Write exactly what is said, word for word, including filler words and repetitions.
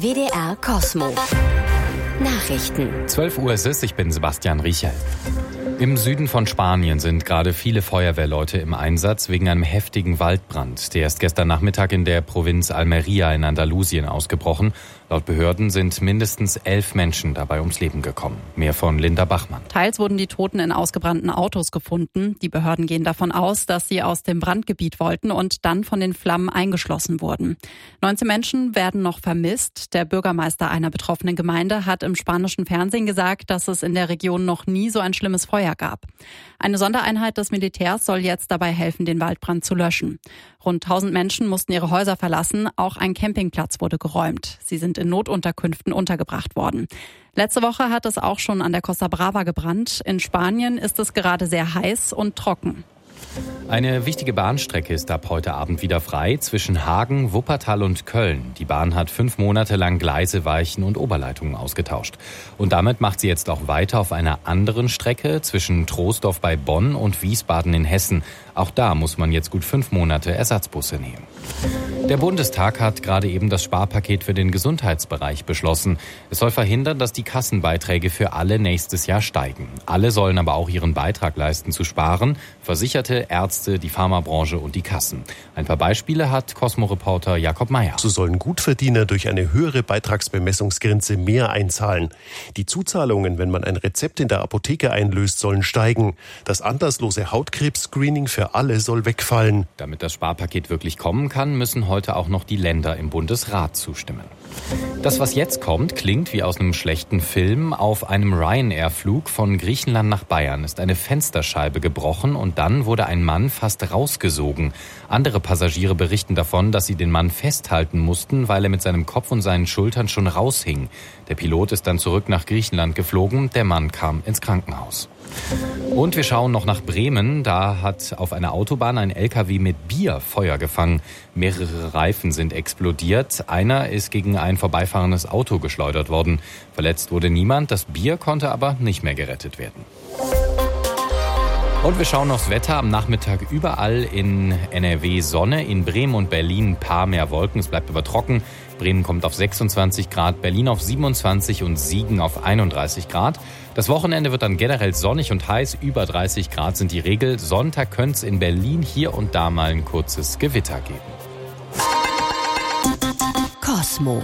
W D R Kosmo. Nachrichten. zwölf Uhr ist es, ich bin Sebastian Riechel. Im Süden von Spanien sind gerade viele Feuerwehrleute im Einsatz wegen einem heftigen Waldbrand. Der ist gestern Nachmittag in der Provinz Almería in Andalusien ausgebrochen. Laut Behörden sind mindestens elf Menschen dabei ums Leben gekommen. Mehr von Linda Bachmann. Teils wurden die Toten in ausgebrannten Autos gefunden. Die Behörden gehen davon aus, dass sie aus dem Brandgebiet wollten und dann von den Flammen eingeschlossen wurden. neunzehn Menschen werden noch vermisst. Der Bürgermeister einer betroffenen Gemeinde hat im spanischen Fernsehen gesagt, dass es in der Region noch nie so ein schlimmes Feuer gab. Eine Sondereinheit des Militärs soll jetzt dabei helfen, den Waldbrand zu löschen. Rund tausend Menschen mussten ihre Häuser verlassen. Auch ein Campingplatz wurde geräumt. Sie sind in Notunterkünften untergebracht worden. Letzte Woche hat es auch schon an der Costa Brava gebrannt. In Spanien ist es gerade sehr heiß und trocken. Eine wichtige Bahnstrecke ist ab heute Abend wieder frei zwischen Hagen, Wuppertal und Köln. Die Bahn hat fünf Monate lang Gleise, Weichen und Oberleitungen ausgetauscht. Und damit macht sie jetzt auch weiter auf einer anderen Strecke zwischen Troisdorf bei Bonn und Wiesbaden in Hessen. Auch da muss man jetzt gut fünf Monate Ersatzbusse nehmen. Der Bundestag hat gerade eben das Sparpaket für den Gesundheitsbereich beschlossen. Es soll verhindern, dass die Kassenbeiträge für alle nächstes Jahr steigen. Alle sollen aber auch ihren Beitrag leisten zu sparen. Versicherte, Ärzte, die Pharmabranche und die Kassen. Ein paar Beispiele hat Cosmo-Reporter Jakob Meyer. So sollen Gutverdiener durch eine höhere Beitragsbemessungsgrenze mehr einzahlen. Die Zuzahlungen, wenn man ein Rezept in der Apotheke einlöst, sollen steigen. Das anlasslose Hautkrebs-Screening für alle soll wegfallen. Damit das Sparpaket wirklich kommen kann, müssen heute auch noch die Länder im Bundesrat zustimmen. Das, was jetzt kommt, klingt wie aus einem schlechten Film. Auf einem Ryanair-Flug von Griechenland nach Bayern ist eine Fensterscheibe gebrochen und dann wurde ein Mann fast rausgesogen. Andere Passagiere berichten davon, dass sie den Mann festhalten mussten, weil er mit seinem Kopf und seinen Schultern schon raushing. Der Pilot ist dann zurück nach Griechenland geflogen. Der Mann kam ins Krankenhaus. Und wir schauen noch nach Bremen. Da hat auf einer Autobahn ein L K W mit Bier Feuer gefangen. Mehrere Reifen sind explodiert. Einer ist gegen ein vorbeifahrendes Auto geschleudert worden. Verletzt wurde niemand. Das Bier konnte aber nicht mehr gerettet werden. Und wir schauen aufs Wetter. Am Nachmittag überall in N R W Sonne, in Bremen und Berlin ein paar mehr Wolken. Es bleibt aber trocken. Bremen kommt auf sechsundzwanzig Grad, Berlin auf siebenundzwanzig und Siegen auf einunddreißig Grad. Das Wochenende wird dann generell sonnig und heiß. Über dreißig Grad sind die Regel. Sonntag könnte es in Berlin hier und da mal ein kurzes Gewitter geben. Kosmo.